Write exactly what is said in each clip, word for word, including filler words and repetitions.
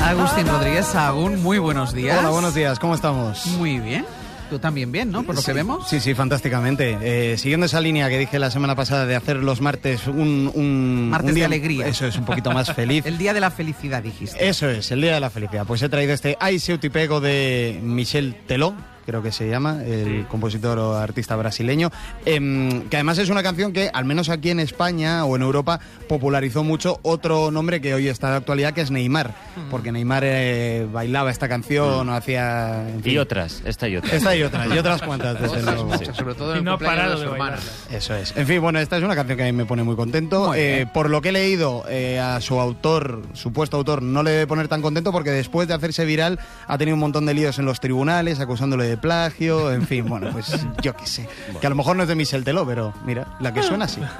Agustín Rodríguez Sahagún, muy buenos días. Hola, buenos días, ¿cómo estamos? Muy bien. Tú también bien, ¿no? Por lo sí, que vemos. Sí, sí, fantásticamente. Eh, siguiendo esa línea que dije la semana pasada de hacer los martes un... un martes un día, de alegría. Eso es, un poquito más feliz. El día de la felicidad, dijiste. Eso es, el día de la felicidad. Pues he traído este Ai Seu Te Pego de Michel Teló, creo que se llama, el sí. compositor o artista brasileño, eh, que además es una canción que, al menos aquí en España o en Europa, popularizó mucho otro nombre que hoy está de actualidad, que es Neymar, mm. porque Neymar eh, bailaba esta canción mm. o hacía... En fin. Y otras, esta y otras. Esta y otras, y otras cuantas, desde luego. Sí. Sobre todo en y no el cumpleaños de de su hermana. Eso es. En fin, bueno, esta es una canción que a mí me pone muy contento. Muy eh, por lo que he leído, eh, a su autor, supuesto autor, no le debe poner tan contento porque después de hacerse viral ha tenido un montón de líos en los tribunales, acusándole de plagio, en fin, bueno, pues yo qué sé. Que a lo mejor no es de Michel Teló, pero mira, la que suena así.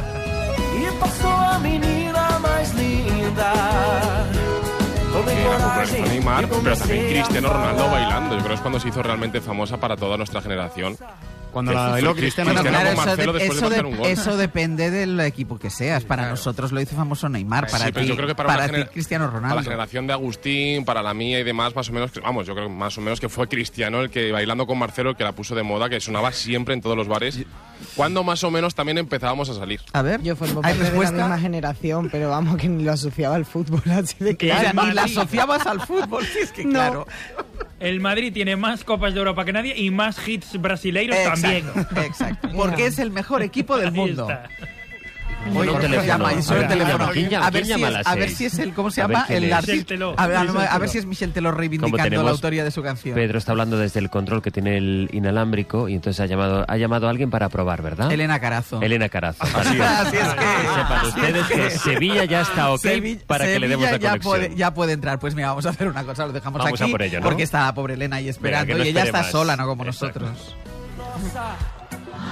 Y pasó a menina más linda. Sí, la popularizó Neymar, pero también Cristiano Ronaldo bailando. Yo creo que es cuando se hizo realmente famosa para toda nuestra generación. Cuando la bailó Cristiano, Cristiano claro, con Marcelo eso, de, después eso, de marcar de, un gol. eso depende del equipo que seas. Para claro. nosotros lo hizo famoso Neymar, para sí, pero ti, yo creo que para, para una ti gener- Cristiano Ronaldo. Para la generación de Agustín, para la mía y demás, más o menos, vamos, yo creo más o menos que fue Cristiano el que bailando con Marcelo, el que la puso de moda, que sonaba siempre en todos los bares. Cuando más o menos también empezábamos a salir. A ver, yo formo ¿hay parte de la respuesta? misma generación, pero vamos, que ni lo asociaba al fútbol, así de O claro. sea, ni la asociabas al fútbol, sí, es que No. claro. El Madrid tiene más Copas de Europa que nadie y más hits brasileiros también. Exacto, exacto. Porque es el mejor equipo del Ahí mundo. está. Oye, Un teléfono. llama, y suena el ¿Quién teléfono. llama? ¿Quién llama? A ver, ¿Quién si llama es, a las a ver seis? si es el, ¿cómo se A ver llama? quién El es. artista. Michel Teló. A ver, a, Michel a ver Teló. si es Michel Teló Como reivindicando tenemos- la autoría de su canción. Pedro está hablando desde el control que tiene el inalámbrico y entonces ha llamado, ha llamado a alguien para probar, ¿verdad? Elena Carazo. Elena Carazo. Así es, así es que... Sepan ustedes que Sevilla ya está ok Sevi- para que le demos la Sevilla ya conexión. puede, ya puede entrar. Pues mira, vamos a hacer una cosa, lo dejamos Vamos aquí a por ello, ¿no? porque está la pobre Elena ahí esperando Venga, que no y ella espere está más. sola, no como Exacto. nosotros.